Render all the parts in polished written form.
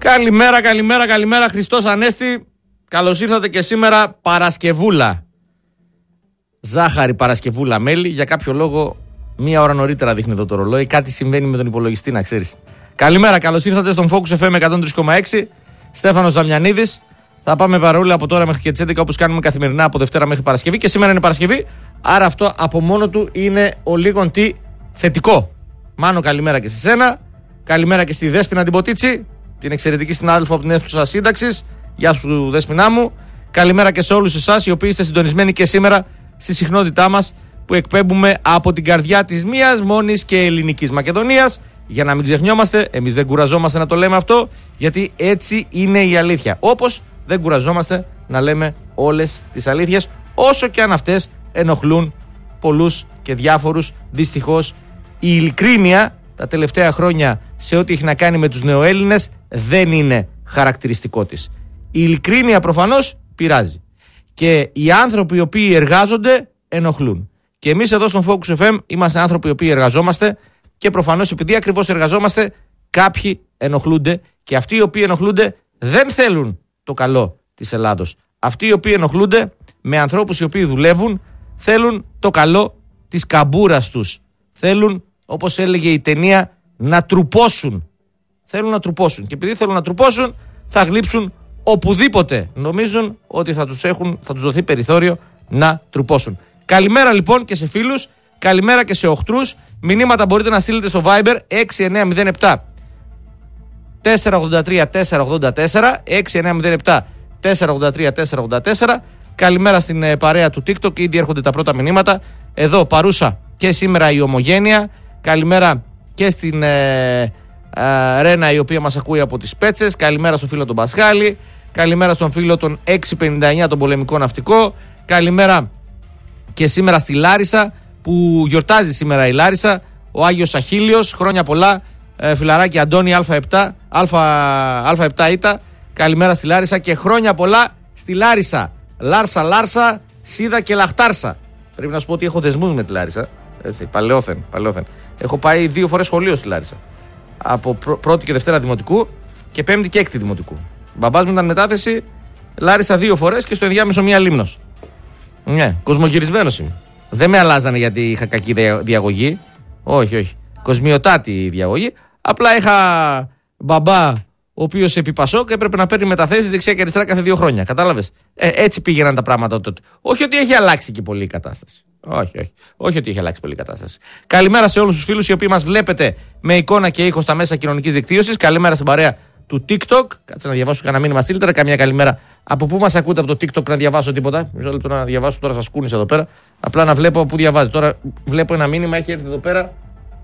Καλημέρα, Χριστός Ανέστη. Καλώς ήρθατε και σήμερα Παρασκευούλα. Ζάχαρη Παρασκευούλα μέλι. Για κάποιο λόγο, μία ώρα νωρίτερα δείχνει εδώ το ρολόι. Κάτι συμβαίνει με τον υπολογιστή, να ξέρεις. Καλημέρα, καλώς ήρθατε στον Focus FM 103,6. Στέφανος Δαμιανίδης. Θα πάμε παρόλα από τώρα μέχρι και τις 11, όπως κάνουμε καθημερινά από Δευτέρα μέχρι Παρασκευή. Και σήμερα είναι Παρασκευή, άρα αυτό από μόνο του είναι ο λίγον τι θετικό. Μάνο, καλημέρα και σε σένα. Καλημέρα και στη Δέσποινα την Ποτίτσι, την εξαιρετική συνάδελφο από την αίθουσα σύνταξης. Γεια σου, Δέσποινά μου. Καλημέρα και σε όλους εσάς οι οποίοι είστε συντονισμένοι και σήμερα στη συχνότητά μας που εκπέμπουμε από την καρδιά της μίας μόνης και ελληνικής Μακεδονίας. Για να μην ξεχνιόμαστε, εμείς δεν κουραζόμαστε να το λέμε αυτό, γιατί έτσι είναι η αλήθεια. Όπως δεν κουραζόμαστε να λέμε όλες τις αλήθειες, όσο και αν αυτές ενοχλούν πολλούς και διάφορους. Δυστυχώς, η ειλικρίνεια τα τελευταία χρόνια σε ό,τι έχει να κάνει με τους νεοέλληνες δεν είναι χαρακτηριστικό της. Η ειλικρίνεια προφανώς πειράζει. Και οι άνθρωποι οι οποίοι εργάζονται ενοχλούν. Και εμείς εδώ στον Focus FM είμαστε άνθρωποι οι οποίοι εργαζόμαστε και προφανώς επειδή ακριβώς εργαζόμαστε, κάποιοι ενοχλούνται και αυτοί οι οποίοι ενοχλούνται δεν θέλουν το καλό της Ελλάδος. Αυτοί οι οποίοι ενοχλούνται με ανθρώπους οι οποίοι δουλεύουν θέλουν το καλό της καμπούρας τους. Θέλουν, όπως έλεγε η ταινία, να τρουπώσουν. Θέλουν να τρουπώσουν. Και επειδή θέλουν να τρουπώσουν, θα γλύψουν οπουδήποτε νομίζουν ότι θα τους δοθεί περιθώριο να τρουπώσουν. Καλημέρα λοιπόν και σε φίλους, καλημέρα και σε οχτρούς. Μηνύματα μπορείτε να στείλετε στο Viber 6907 483 484 6907 483 484. Καλημέρα στην παρέα του TikTok, ήδη έρχονται τα πρώτα μηνύματα. Εδώ παρούσα και σήμερα η Ομογένεια. Καλημέρα και στην Ρένα η οποία μας ακούει από τις Πέτσες. Καλημέρα στον φίλο τον Πασχάλη. Καλημέρα στον φίλο τον 659 τον πολεμικό ναυτικό. Καλημέρα και σήμερα στη Λάρισα που γιορτάζει σήμερα η Λάρισα. Ο Άγιος Αχίλιος, χρόνια πολλά. Φιλαράκι Αντώνη Α7 Ήτα. Καλημέρα στη Λάρισα και χρόνια πολλά στη Λάρισα. Λάρσα, Σίδα και Λαχτάρσα. Πρέπει να σου πω ότι έχω δεσμούς με τη Λάρισα. Έτσι, παλαιόθεν. Έχω πάει 2 φορές σχολείο στη Λάρισα. Από πρώτη και Δευτέρα Δημοτικού και Πέμπτη και Έκτη Δημοτικού. Μπαμπάς μου ήταν μετάθεση Λάρισα 2 φορές και στο ενδιάμεσο μία Λίμνος. Ναι, κοσμογυρισμένος είμαι. Δεν με αλλάζανε γιατί είχα κακή διαγωγή. Όχι. Κοσμιωτάτη διαγωγή. Απλά είχα μπαμπά ο οποίος επί Πασόκ έπρεπε να παίρνει μεταθέσεις δεξιά και αριστερά κάθε 2 χρόνια. Κατάλαβες. Έτσι πήγαιναν τα πράγματα τότε. Όχι ότι έχει αλλάξει και πολύ η κατάσταση. Όχι ότι έχει αλλάξει πολύ η κατάσταση. Καλημέρα σε όλους τους φίλους οι οποίοι μας βλέπετε με εικόνα και ήχο στα μέσα κοινωνικής δικτύωσης. Καλημέρα στην παρέα του TikTok. Κάτσε να διαβάσω κανένα μήνυμα. Στείλτε καμιά καλημέρα. Από πού μας ακούτε από το TikTok να διαβάσω τίποτα. Μισό λεπτό να διαβάσω τώρα, σας κούνησα εδώ πέρα. Απλά να βλέπω πού διαβάζει. Τώρα βλέπω ένα μήνυμα, έχει έρθει εδώ πέρα.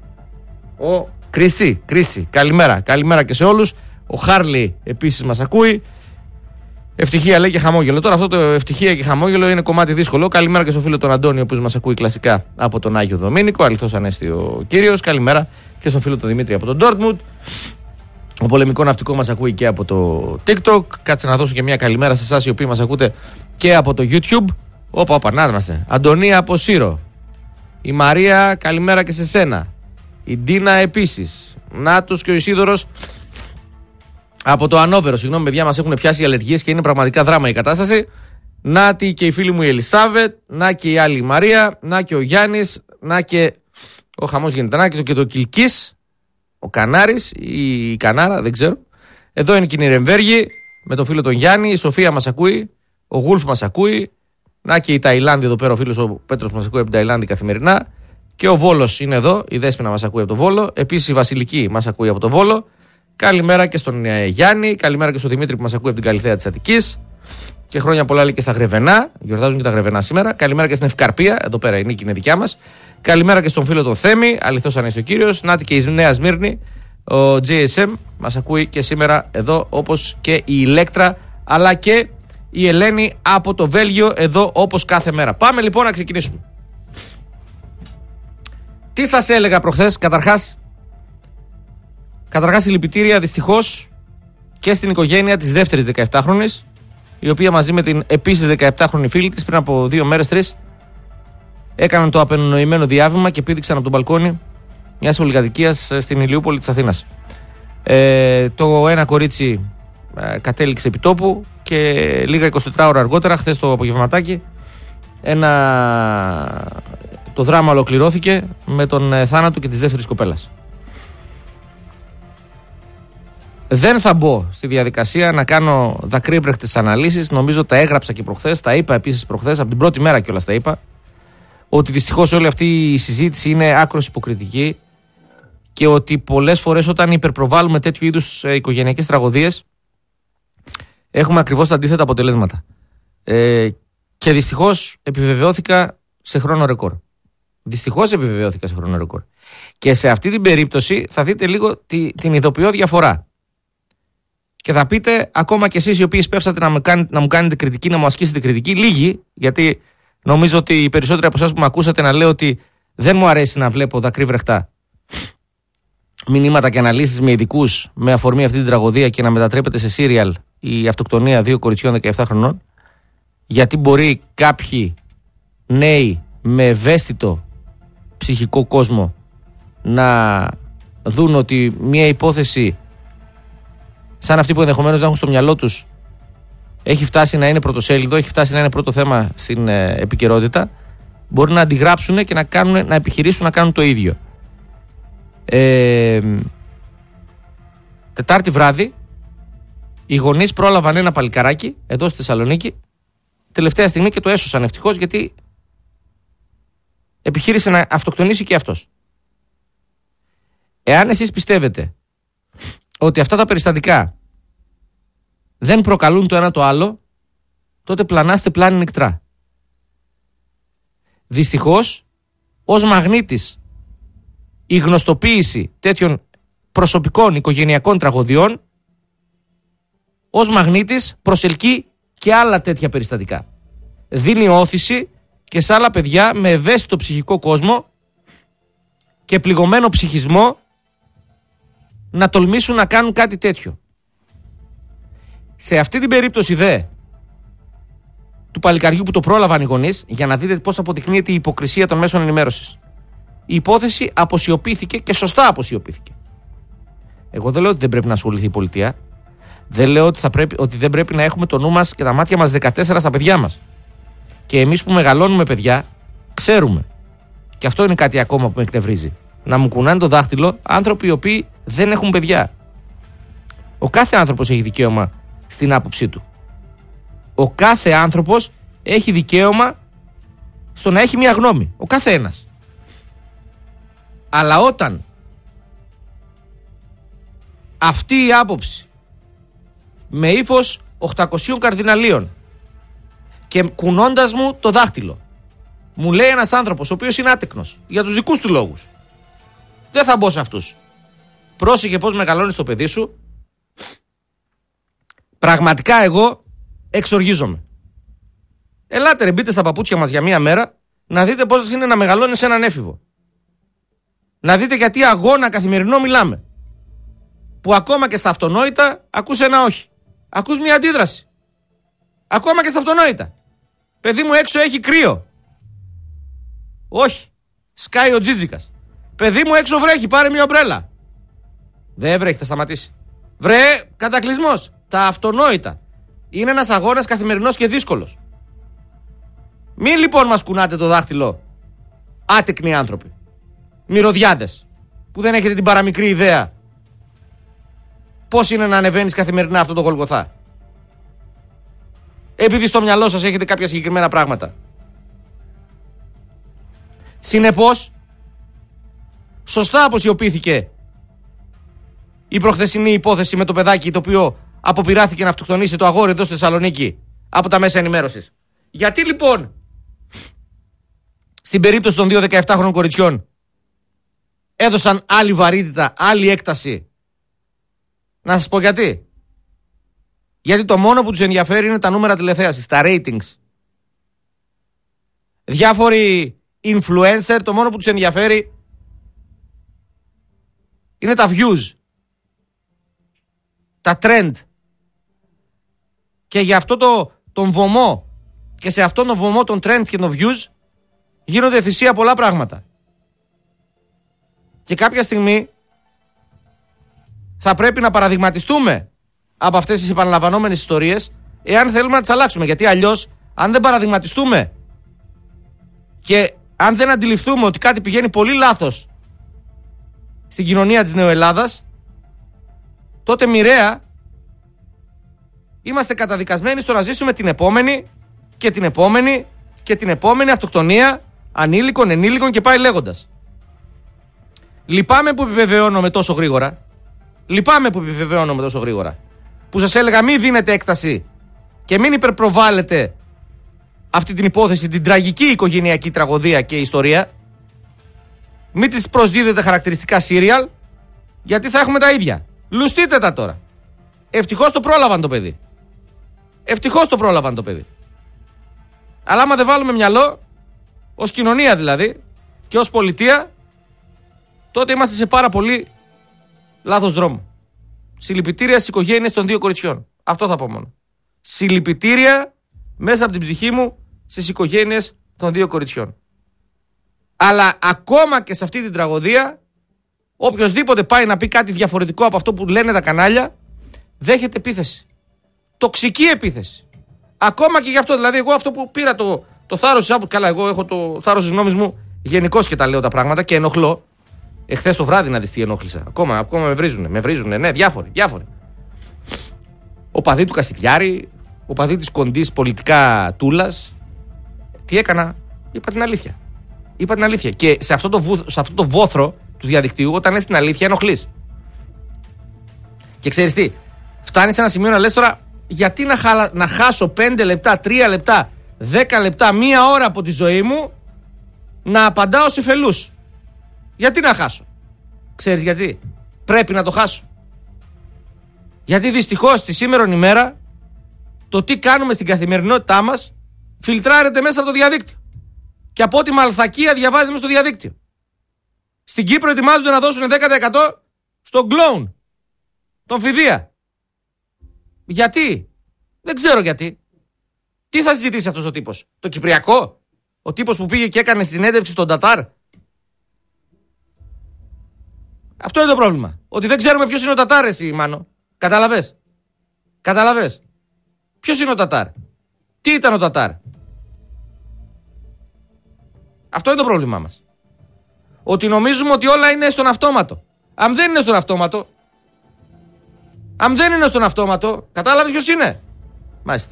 Ο Κρίση. Καλημέρα και σε όλους. Ο Χάρλι επίσης μας ακούει. Ευτυχία λέει και χαμόγελο. Τώρα αυτό το ευτυχία και χαμόγελο είναι κομμάτι δύσκολο. Καλημέρα και στο φίλο τον Αντώνη, ο οποίος μας ακούει κλασικά από τον Άγιο Δομήνικο. Αληθώς Ανέστη ο κύριος. Καλημέρα και στο φίλο τον Δημήτρη από τον Ντόρτμουντ. Ο πολεμικό ναυτικό μας ακούει και από το TikTok. Κάτσε να δώσω και μια καλημέρα σε εσάς οι οποίοι μας ακούτε και από το YouTube. Όπα, να είμαστε. Αντωνία από Σύρο. Η Μαρία, καλημέρα και σε σένα. Η Ντίνα επίσης. Νάτος και ο Ισίδωρος από το Ανόβερο. Συγγνώμη, παιδιά, μας έχουν πιάσει οι αλλεργίες και είναι πραγματικά δράμα η κατάσταση. Νάτι και η φίλη μου η Ελισάβετ. Να και η άλλη η Μαρία. Να και ο Γιάννης. Να και ο χαμός γίνεται. Να και το Κιλκής. Ο Κανάρης ή η Κανάρα, δεν ξέρω. Εδώ είναι και η Νιρεμβέργη με τον φίλο τον Γιάννη. Η Σοφία μας ακούει. Ο Γούλφ μας ακούει. Να και η Ταϊλάνδη εδώ πέρα. Ο φίλος ο Πέτρος μας ακούει από την Ταϊλάνδη καθημερινά. Και ο Βόλος είναι εδώ. Η Δέσποινα μας ακούει από τον Βόλο. Επίσης η Βασιλική μας ακούει από τον Βόλο. Καλημέρα και στον Γιάννη. Καλημέρα και στον Δημήτρη που μας ακούει από την Καλυθέα της Αττικής. Και χρόνια πολλά λέει και στα Γρεβενά. Γιορτάζουν και τα Γρεβενά σήμερα. Καλημέρα και στην Ευκαρπία. Εδώ πέρα η νίκη είναι δικιά μας. Καλημέρα και στον φίλο τον Θέμη. Αληθώς Ανέστη ο κύριος. Νάτι και η Νέα Σμύρνη. Ο JSM μας ακούει και σήμερα εδώ, όπως και η Ηλέκτρα, αλλά και η Ελένη από το Βέλγιο εδώ όπως κάθε μέρα. Πάμε λοιπόν να ξεκινήσουμε. Τι σας έλεγα προχθές? Καταρχάς συλληπιτήρια δυστυχώς και στην οικογένεια της δεύτερης 17χρονης, η οποία μαζί με την επίσης 17χρονη φίλη της πριν από 2 μέρες 3 έκαναν το απενοημένο διάβημα και πήδηξαν από τον μπαλκόνι μιας πολυκατοικίας στην Ηλιούπολη της Αθήνας. Το ένα κορίτσι κατέληξε επί τόπου και λίγα 24 ώρα αργότερα, χθες το απογευματάκι, το δράμα ολοκληρώθηκε με τον θάνατο και της δεύτερης κοπέλας. Δεν θα μπω στη διαδικασία να κάνω δακρύβρεχτες αναλύσεις. Νομίζω τα έγραψα και προχθές, τα είπα επίσης προχθές, από την πρώτη μέρα κιόλας τα είπα, ότι δυστυχώς όλη αυτή η συζήτηση είναι άκρως υποκριτική και ότι πολλές φορές όταν υπερπροβάλλουμε τέτοιου είδους οικογενειακές τραγωδίες έχουμε ακριβώς τα αντίθετα αποτελέσματα. Και δυστυχώς επιβεβαιώθηκα σε χρόνο ρεκόρ. Και σε αυτή την περίπτωση θα δείτε λίγο την ειδοποιώ διαφορά. Και θα πείτε, ακόμα και εσείς οι οποίοι σπεύσατε να μου κάνετε κριτική, να μου ασκήσετε κριτική, λίγοι, γιατί νομίζω ότι οι περισσότεροι από εσάς που με ακούσατε να λέω ότι δεν μου αρέσει να βλέπω δακρύβρεχτα μηνύματα και αναλύσεις με ειδικούς με αφορμή αυτή την τραγωδία και να μετατρέπεται σε σύριαλ η αυτοκτονία 2 κοριτσιών 17 χρονών, γιατί μπορεί κάποιοι νέοι με ευαίσθητο ψυχικό κόσμο να δουν ότι μια υπόθεση σαν αυτή που ενδεχομένως να έχουν στο μυαλό τους έχει φτάσει να είναι πρωτοσέλιδο, έχει φτάσει να είναι πρώτο θέμα στην επικαιρότητα, μπορεί να αντιγράψουν και να επιχειρήσουν να κάνουν το ίδιο. Τετάρτη βράδυ οι γονείς πρόλαβαν ένα παλικαράκι εδώ στη Θεσσαλονίκη τελευταία στιγμή και το έσωσαν ευτυχώς, γιατί επιχείρησε να αυτοκτονήσει και αυτός. Εάν εσείς πιστεύετε ότι αυτά τα περιστατικά δεν προκαλούν το ένα το άλλο, τότε πλανάστε πλάνη νικτρά. Δυστυχώς, ως μαγνήτης η γνωστοποίηση τέτοιων προσωπικών οικογενειακών τραγωδιών, ως μαγνήτης προσελκύει και άλλα τέτοια περιστατικά. Δίνει όθηση και σε άλλα παιδιά με ευαίσθητο ψυχικό κόσμο και πληγωμένο ψυχισμό να τολμήσουν να κάνουν κάτι τέτοιο. Σε αυτή την περίπτωση του παλικαριού που το πρόλαβαν οι γονείς, για να δείτε πώς αποδεικνύεται η υποκρισία των μέσων ενημέρωσης, η υπόθεση αποσιωπήθηκε και σωστά αποσιωπήθηκε. Εγώ δεν λέω ότι δεν πρέπει να ασχοληθεί η πολιτεία. Δεν λέω ότι δεν πρέπει να έχουμε το νου μας και τα μάτια μας 14 στα παιδιά μας. Και εμείς που μεγαλώνουμε παιδιά, ξέρουμε. Και αυτό είναι κάτι ακόμα που με εκνευρίζει. Να μου κουνάνε το δάχτυλο άνθρωποι οι οποίοι δεν έχουν παιδιά. Ο κάθε άνθρωπος έχει δικαίωμα στην άποψή του. Ο κάθε άνθρωπος έχει δικαίωμα στο να έχει μια γνώμη. Ο κάθε ένας. Αλλά όταν αυτή η άποψη με ύφος 800 καρδιναλίων και κουνώντας μου το δάχτυλο μου λέει ένας άνθρωπος ο οποίος είναι άτεκνος για τους δικούς του λόγους, δεν θα μπω σε αυτούς, πρόσεχε πώς μεγαλώνεις το παιδί σου, πραγματικά εγώ εξοργίζομαι. Ελάτε ρε, μπείτε στα παπούτσια μας για μία μέρα να δείτε πώς είναι να μεγαλώνεις έναν έφηβο. Να δείτε γιατί αγώνα καθημερινό μιλάμε. Που ακόμα και στα αυτονόητα ακούς ένα όχι. Ακούς μια αντίδραση. Ακόμα και στα αυτονόητα. Παιδί μου έξω έχει κρύο. Όχι. Σκάει ο Τζίτζικας. Παιδί μου έξω βρέχει, πάρε μια ομπρέλα. Δεν βρέχει, θα σταματήσει. Βρε, κατακλυσμός. Τα αυτονόητα. Είναι ένας αγώνας καθημερινός και δύσκολος. Μην λοιπόν μας κουνάτε το δάχτυλο άτεκνοι άνθρωποι. Μυρωδιάδες. Που δεν έχετε την παραμικρή ιδέα πώς είναι να ανεβαίνεις καθημερινά αυτό το Γολγοθά. Επειδή στο μυαλό σας έχετε κάποια συγκεκριμένα πράγματα. Συνεπώς, σωστά αποσιωπήθηκε η προχθεσινή υπόθεση με το παιδάκι το οποίο αποπειράθηκε να αυτοκτονήσει το αγόρι εδώ στη Θεσσαλονίκη από τα μέσα ενημέρωσης. Γιατί λοιπόν στην περίπτωση των 2 17χρονων κοριτσιών έδωσαν άλλη βαρύτητα, άλλη έκταση? Να σας πω γιατί. Γιατί το μόνο που τους ενδιαφέρει είναι τα νούμερα τηλεθέασης, τα ratings. Διάφοροι influencer, το μόνο που τους ενδιαφέρει είναι τα views, τα trend. Και για αυτό τον βωμό και σε αυτόν τον βωμό των trend και των views γίνονται θυσία πολλά πράγματα. Και κάποια στιγμή θα πρέπει να παραδειγματιστούμε από αυτές τις επαναλαμβανόμενες ιστορίες, εάν θέλουμε να τις αλλάξουμε. Γιατί αλλιώς, αν δεν παραδειγματιστούμε και αν δεν αντιληφθούμε ότι κάτι πηγαίνει πολύ λάθος στην κοινωνία της Νεοελλάδας, τότε μοιραία είμαστε καταδικασμένοι στο να ζήσουμε την επόμενη και την επόμενη και την επόμενη αυτοκτονία ανήλικων, ενήλικων και πάει λέγοντας. Λυπάμαι που επιβεβαιώνομαι τόσο γρήγορα. Που σας έλεγα μην δίνετε έκταση και μην υπερπροβάλλετε αυτή την υπόθεση, την τραγική οικογενειακή τραγωδία και ιστορία. Μην της προσδίδετε χαρακτηριστικά σύριαλ, γιατί θα έχουμε τα ίδια. Λουστείτε τα τώρα. Ευτυχώς το πρόλαβαν το παιδί. Αλλά άμα δεν βάλουμε μυαλό, ως κοινωνία δηλαδή και ως πολιτεία, τότε είμαστε σε πάρα πολύ λάθος δρόμο. Συλληπιτήρια στις οικογένειες των 2 κοριτσιών. Αυτό θα πω μόνο. Συλληπιτήρια μέσα από την ψυχή μου στις οικογένειες των 2 κοριτσιών. Αλλά ακόμα και σε αυτή την τραγωδία, οποιοσδήποτε πάει να πει κάτι διαφορετικό από αυτό που λένε τα κανάλια, δέχεται επίθεση. Τοξική επίθεση. Ακόμα και γι' αυτό, δηλαδή, εγώ αυτό που πήρα το θάρρος της άποψης. Καλά, εγώ έχω το θάρρος της γνώμης μου γενικώς και τα λέω τα πράγματα και ενοχλώ. Εχθές το βράδυ να δεις τι ενόχλησα. Ακόμα με βρίζουνε. Ναι, διάφοροι. Ο παδί του Κασιδιάρη, ο παδί της κοντής πολιτικά τούλας. Τι έκανα, είπα την αλήθεια. Και σε αυτό το βόθρο του διαδικτύου, όταν λες την αλήθεια, ενοχλείς. Και ξέρεις τι, φτάνεις σε ένα σημείο να λες τώρα, γιατί να χάσω 5 λεπτά, 3 λεπτά, 10 λεπτά, 1 ώρα από τη ζωή μου να απαντάω σε φελούς. Γιατί να χάσω? Ξέρεις γιατί? Πρέπει να το χάσω. Γιατί δυστυχώς στη σήμερον ημέρα το τι κάνουμε στην καθημερινότητά μας φιλτράρεται μέσα από το διαδίκτυο. Και από ό,τι μαλθακία διαβάζουμε στο διαδίκτυο. Στην Κύπρο ετοιμάζονται να δώσουν 10% στον κλόουν, τον Φιδία. Γιατί? Δεν ξέρω γιατί. Τι θα συζητήσει αυτός ο τύπος? Το Κυπριακό? Ο τύπος που πήγε και έκανε συνέντευξη στον Τατάρ? Αυτό είναι το πρόβλημα. Ότι δεν ξέρουμε ποιος είναι ο Τατάρ, εσύ Μάνο. Καταλαβες. Ποιος είναι ο Τατάρ? Τι ήταν ο Τατάρ? Αυτό είναι το πρόβλημά μας. Ότι νομίζουμε ότι όλα είναι στον αυτόματο. Αν δεν είναι στον αυτόματο, κατάλαβε ποιος είναι? Μάλιστα.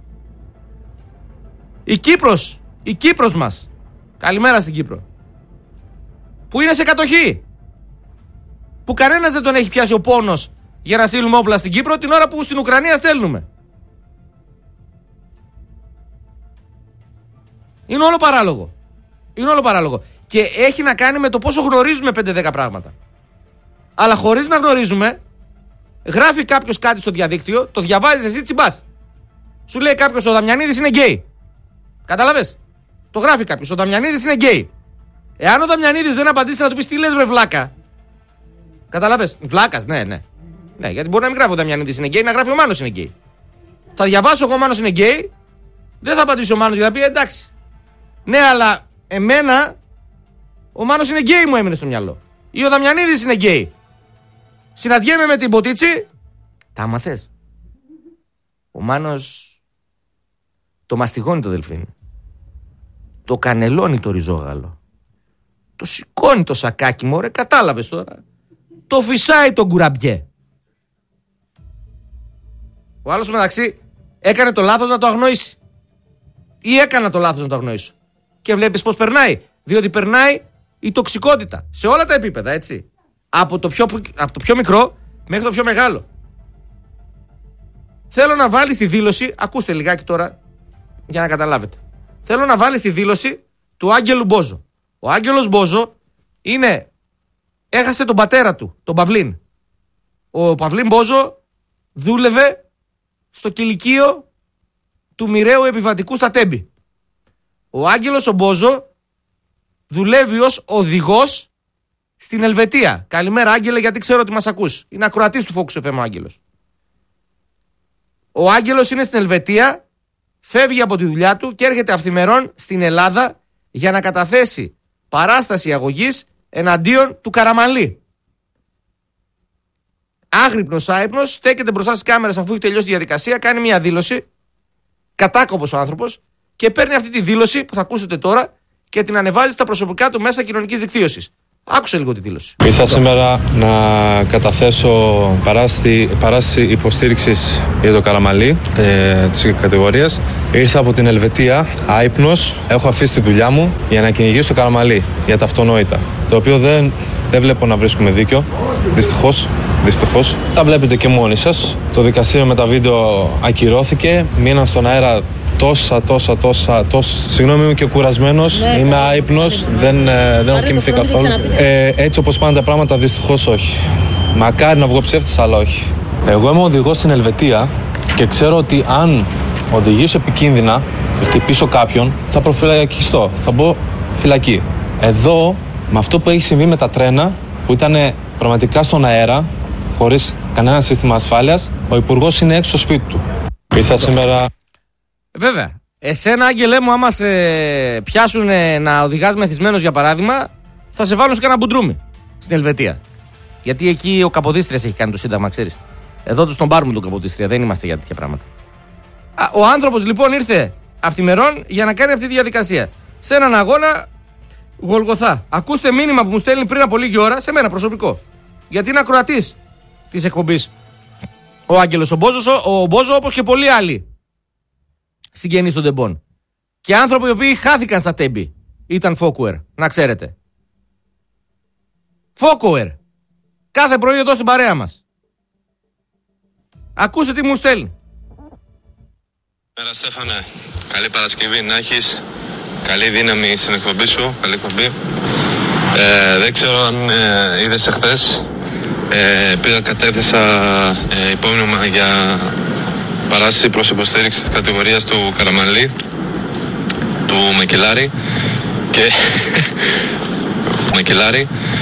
Η Κύπρος μας. Καλημέρα στην Κύπρο. Που είναι σε κατοχή. Που κανένας δεν τον έχει πιάσει ο πόνος για να στείλουμε όπλα στην Κύπρο την ώρα που στην Ουκρανία στέλνουμε. Είναι όλο παράλογο. Και έχει να κάνει με το πόσο γνωρίζουμε 5-10 πράγματα. Αλλά χωρίς να γνωρίζουμε, γράφει κάποιος κάτι στο διαδίκτυο, το διαβάζεις εσύ, τσιμπάς. Σου λέει κάποιος ο Δαμιανίδης είναι γκέι. Κατάλαβες? Το γράφει κάποιος, ο Δαμιανίδης είναι γκέι. Εάν ο Δαμιανίδης δεν απαντήσει να του πεις τι λες βρε βλάκα. Κατάλαβες? Βλάκας, ναι. Ναι, γιατί μπορεί να μην γράφει ο Δαμιανίδης είναι γκέι, να γράφει ο Μάνος είναι γκέι. Θα διαβάσω εγώ ο Μάνος είναι γκέι, δεν θα απαντήσει ο Μάνος για να πει εντάξει. Ναι, αλλά εμένα ο Μάνος είναι γκέι μου έμεινε στο μυαλό. Ή ο Δαμιανίδης είναι γκέι. Συναντιέμαι με την Ποτίτσι. Τα άμα θες. Ο Μάνος το μαστιγώνει το δελφίνι. Το κανελώνει το ριζόγαλο. Το σηκώνει το σακάκι μωρέ, κατάλαβες τώρα. Το φυσάει τον κουραμπιέ. Ο άλλος μεταξύ έκανε το λάθος να το αγνοήσει. Ή έκανα το λάθος να το αγνοήσω. Και βλέπεις πως περνάει. Διότι περνάει η τοξικότητα. Σε όλα τα επίπεδα, έτσι. Από το πιο μικρό μέχρι το πιο μεγάλο. Θέλω να βάλεις τη δήλωση. Ακούστε λιγάκι τώρα για να καταλάβετε. Θέλω να βάλεις τη δήλωση του Άγγελου Μπόζο. Ο Άγγελος Μπόζο έχασε τον πατέρα του, τον Παυλίν. Ο Παυλίν Μπόζο δούλευε στο κηλικείο του μοιραίου επιβατικού στα Τέμπη. Ο Άγγελος ο Μπόζο δουλεύει ως οδηγός στην Ελβετία. Καλημέρα Άγγελε, γιατί ξέρω ότι μας ακούς. Είναι ακροατής του Focus FM ο Άγγελος. Ο Άγγελος είναι στην Ελβετία, φεύγει από τη δουλειά του και έρχεται αυθημερών στην Ελλάδα για να καταθέσει παράσταση αγωγής εναντίον του Καραμανλή. άγρυπνος άϊπνος, στέκεται μπροστά στις κάμερες αφού έχει τελειώσει τη διαδικασία, κάνει μια δήλωση, κατάκοπος ο άνθρωπος, και παίρνει αυτή τη δήλωση που θα ακούσετε τώρα και την ανεβάζει στα προσωπικά του μέσα κοινωνικής δικτύωσης. Άκουσε λίγο τη δήλωση. Ήρθα σήμερα να καταθέσω παράσταση υποστήριξης για το Καραμανλή της κατηγορίας. Ήρθα από την Ελβετία, άυπνος, έχω αφήσει τη δουλειά μου για να κυνηγήσω το Καραμανλή για τα αυτονόητα. Το οποίο δεν βλέπω να βρίσκουμε δίκιο, δυστυχώς. Τα βλέπετε και μόνοι σας. Το δικαστήριο με τα βίντεο ακυρώθηκε, μείναν στον αέρα τόσα. Συγγνώμη, είμαι και κουρασμένος, είμαι άυπνος, δεν έχω κοιμηθεί καθόλου. Έτσι όπως πάνε τα πράγματα, δυστυχώς όχι. Μακάρι να βγω ψεύτης, αλλά όχι. Εγώ είμαι οδηγός στην Ελβετία και ξέρω ότι αν οδηγήσω επικίνδυνα και χτυπήσω κάποιον, θα προφυλακιστώ, θα μπω φυλακή. Εδώ, με αυτό που έχει συμβεί με τα τρένα, που ήταν πραγματικά στον αέρα, χωρίς κανένα σύστημα ασφάλειας, ο υπουργός είναι έξω στο σπίτι του. Ήρθα σήμερα. Βέβαια. Εσένα, Άγγελέ μου, άμα σε πιάσουν να οδηγάς μεθυσμένος για παράδειγμα, θα σε βάλουν σε κανένα μπουντρούμι στην Ελβετία. Γιατί εκεί ο Καποδίστριας έχει κάνει το Σύνταγμα, ξέρεις. Εδώ τους τον πάρουμε τον Καποδίστρια, δεν είμαστε για τέτοια πράγματα. Ο άνθρωπος λοιπόν ήρθε αυθημερών για να κάνει αυτή τη διαδικασία. Σε έναν αγώνα Γολγοθά. Ακούστε μήνυμα που μου στέλνει πριν από λίγη ώρα, σε μένα προσωπικό. Γιατί είναι ακροατής της εκπομπής ο Άγγελος ο Μπόζο, όπως και πολλοί άλλοι συγγενείς των τεμπών. Και άνθρωποι οι οποίοι χάθηκαν στα τέμπη. Ήταν Φόκουερ, να ξέρετε. Φόκουερ. Κάθε πρωί εδώ στην παρέα μας. Ακούστε τι μου στέλνει. Πέρα Στέφανε, καλή Παρασκευή να έχεις. Καλή δύναμη στην εκπομπή σου, καλή εκπομπή. Δεν ξέρω αν είδες εχθές, πήγα κατέθεσα υπόμνημα για παράσταση προς υποστήριξη της κατηγορίας του Καραμανλή, του Μακελάρη